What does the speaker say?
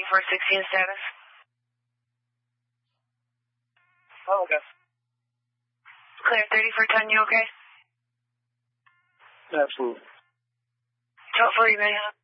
3416 status. Oh, okay. Clear 3410, you okay? Absolutely. 1240, man.